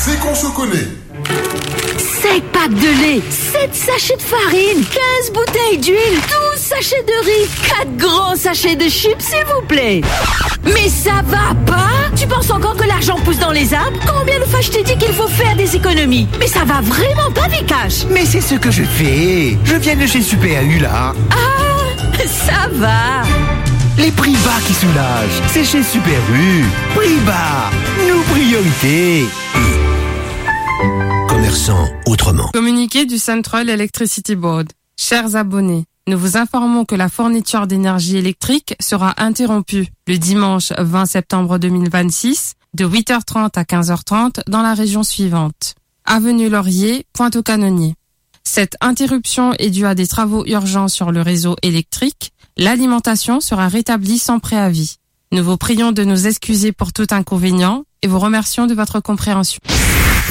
c'est qu'on se connaît. 5 packs de lait, 7 sachets de farine, 15 bouteilles d'huile, 12 sachets de riz, 4 grands sachets de chips, s'il vous plaît. Mais ça va pas? Tu penses encore que l'argent pousse dans les arbres? Combien de fois je t'ai dit qu'il faut faire des économies? Mais ça va vraiment pas, Vikash. Mais c'est ce que je fais. Je viens de chez Super U, là. Ah, ça va. Les prix bas qui soulagent, c'est chez Super U. Prix bas, nos priorités. Commerçant autrement. Communiqué du Central Electricity Board. Chers abonnés, nous vous informons que la fourniture d'énergie électrique sera interrompue le dimanche 20 septembre 2026 de 8h30 à 15h30 dans la région suivante. Avenue Laurier, Pointe-aux-Canonniers. Cette interruption est due à des travaux urgents sur le réseau électrique. L'alimentation sera rétablie sans préavis. Nous vous prions de nous excuser pour tout inconvénient et vous remercions de votre compréhension.